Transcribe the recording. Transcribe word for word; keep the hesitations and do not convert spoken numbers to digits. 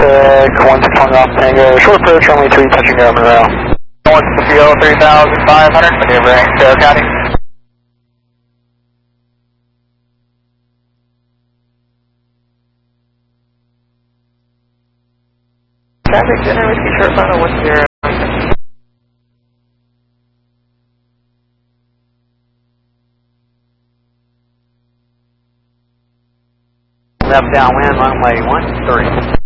Pacific, one six one off Tango, short approach, runway three, touching ground Monroe. one C O three thousand five hundred, maneuvering Sierra County. Traffic, General Whiskey Short Final, what's your... Left downwind, runway one three.